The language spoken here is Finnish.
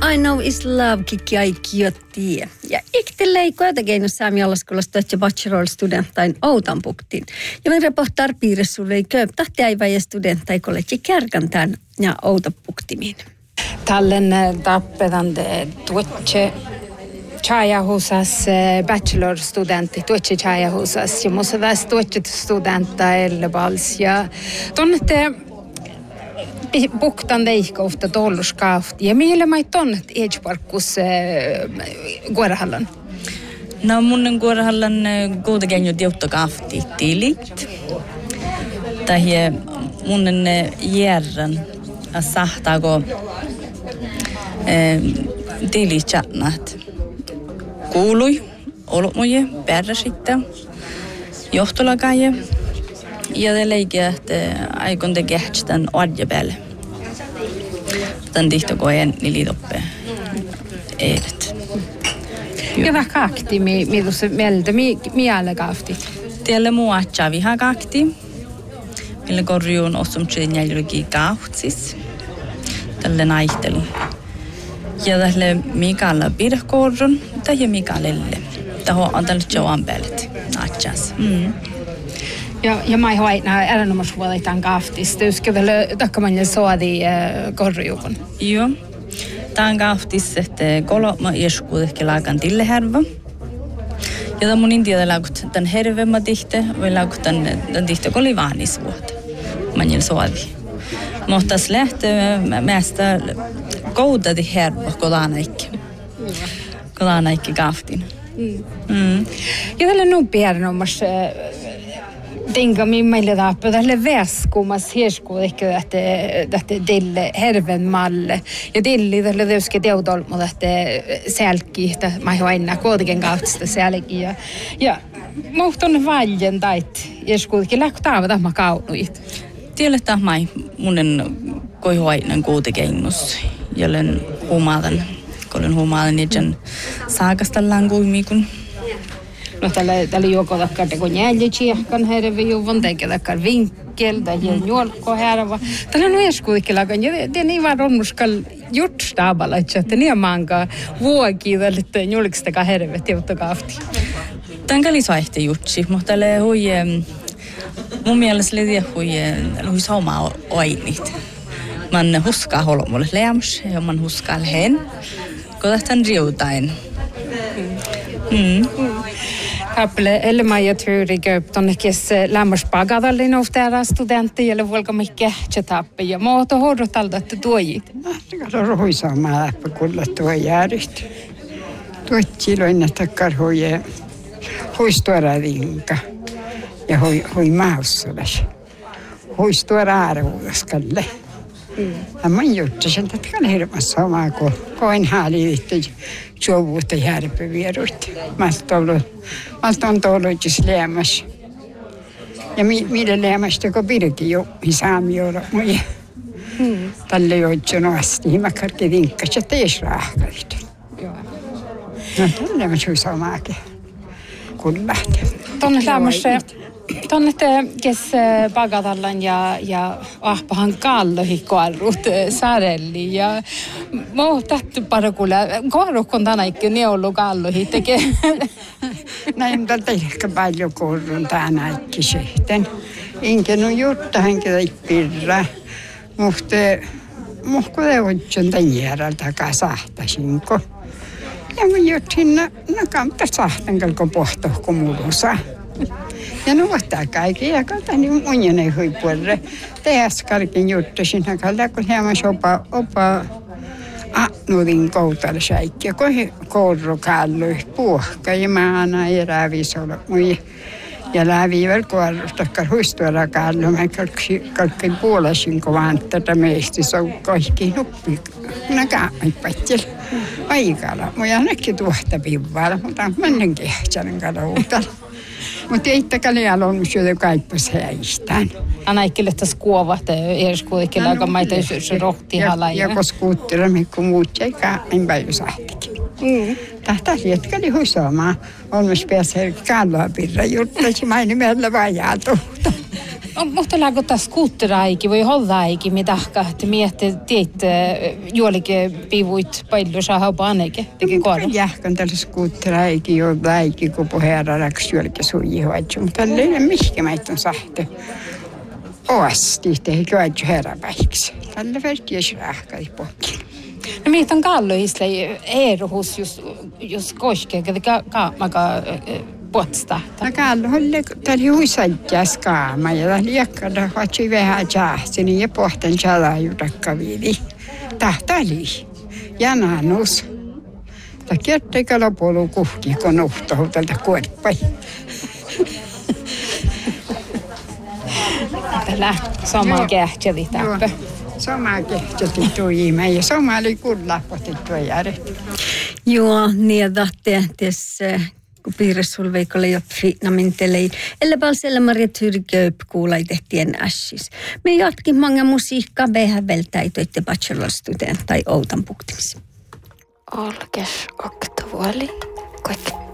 I know is love kikki aikiotti. Ja iktilei koetakeino saami alaskulas tohti bachelor-studentain outanpuktiin. Ja me reportar piirissä ei köp tahti aivan studentai kolleji kärkantään ja outapuktimin. Tallen tappetan tuotse Chajahusas bachelor-studentti, tuotse Chajahusas. Ja musta tässä tuotse studenta Ellebals. Ja tuonnette buktan teihkoufta tolluskaufti. Ja millä mä tonnet Edgeparkus Kuorahallan? No mun Kuorahallan kuitenkin jo tiuttakaafti tilit. Tai mun järren sahtaako tilitjatnat. Kuului olmoje pärräsitte johtolakaje. Ja det lägger att aikon te kehtän adjabel. Tän tihto en nilidoppe. Edet. Ja kakti mi se mieltä miele kafti. Tielle muatcha viha kakti. Millä korjuun osumtsin jäljuki kahtsis. Tälle naihtelu. Ja tälle Mikaela pirhkorrun tai Mikaelille. Taho on tälle Joan Bellet. Atchas. Ja mä hoitan erinomaisuudeltaan kaftista. Yskövellä takkamanille suodi korjuukon. Joo. Tämän kaftissa, että kolma ieskuudehki laakan tilleherva. Ja tämän mun intiötä laakut tämän hervemä tihte, vai laakut tämän tihte koli vaanisvuot. Manjil suodi. Mutta tässä lähtee meistä koudati herva kodanaikki kaftin. Ja tällä nuppi erinomaisesti tinga meille tappaa tälle väskumas hieskuudehki tähte dille herven malle. Ja dilli tälle työske teutolmo tähte sälki, mä aina kuitenkin kautta sälki. Ja muhton valjen tait hieskuudehki lähkö taavata mä kaunuit. Tiedettä mai munen koihuainen kuutikennus, jollen huumaadan, kollen huumaadan jätän saakastellaan kuimikun. No tällä joko takkar teko njäljitsiäkkan hervi juvon, teke takkar vinkkel, tai juolko herva. Tällä on eskuikkilakan, ja det niin vaan onnuskal jutstaaballa, että niin maankaa vuoki tälle julkistaka herve tiuttakaafti. Tämän kaliso ehti jutsi, mutta tälle hui, mun mielestä liian hui saumaa oinit. Man huskaa holmulle leams, ja man huskaa hen, kun tähtän riutain. Kappele eller Maja Turigö tonnekes lämmäspagadalle noftera studentti eller volka mycket chetappe ja muuta hoidotalta että tuojit. Tämä rohuisaamaa läppä kulla tuo jäädyt. Tuottiloina takkar hoistuora vinka ja hoi maussulas. Hoistuora arvuuskalle. Mä juttu sen, että kan hirveästi samaa kuin koin haaliitte juovuutta järpevieruit. Mä on tullut just lämmäs. Ja millä lämmästä kun pidäkin jo, niin saami olla muja. Tälle joitsun asti, mä karki vinkkas, että ei rahkarit. No tälle mä sui samaakin. Kullahti. Tonne lämmässä. Tonne kes pagatallan ja ahpahan kallohi koarut sarelli ja mo tähty parakulla koarukon tänäikki neullu kallohi tekee. Näin tältä ehkä paljon korrun tänäikki sitten. Inkä no jutta henkilö pirra. Muhko te otsun tän järältä sahtasinko. Ja mä juttin no kanta sahtan kalko pohtohko mulusa. Ja nuottaa kaikki, ja katani munjane huipuolelle. Teäs karkin juttu sinä kalla, kun hieman opa nurin koutalla säikkiä, kun kourru kallui puhka, ja mä aina ei räävisolla muja. Ja läviiväl koarrustakkar huistuolla kallu, mä kalkin puolasin, kun vanttata meistä, se on kaikki nuppi. Minä kaamit patjel. Aikalla, muja näkki tuohta pivvaalla, mutta mennän kehtsän kaluutalla. Mutta ei takali on syödä kaippas häistään. Anaikille tässä kuovat erskuikin aika maita se rohti hala ja koskuuttera me kun muut ei en päivä sahtikin. Tahta jätkali huisaamaan. Olmes päässä kalloa pirra juttasi maini meillä vajaa tuhta. Mutta laakottaa skuutteraiki voi hollaaiki, mitä kahti miettii, että juolikin pivuit paljon saa paaneikin. Jähkän tällä skuutteraiki, jollaiki, kun puheenjohtaja läks juolikin suijihoitju. Mutta tällä ei ole mihkä meitä on sahte. Oasti, tehikö aitju heräpäiksi. Tällä verkkies rahkari pohkin. No mitä on kalloisle erohus just koskee, että kaamaka puolesta. No kalloholle, tällä huisajjas kaama ja tällä jakkada hoitsi vähän tjahsini ja pohtan tjalajutakka viidi. Tahtali. Ja nanus. Ta kertteikö lopulu kuhki, kun uhtohu tältä kuorpai. Tällä sama kähtseli täppä. Sama kähtseli tuimme ja sama oli kullapotettu jäädä. Joo, niin tässä kun piirresul veikolle jo finamentelei. Eller bara selle Maria Tyrköp kuulai tehtien ässis. Me jatkin mange musiikkaa vähän välttäitoitte bachelorstudent tai outan puktimis. Olkes oktovuoli, koikki.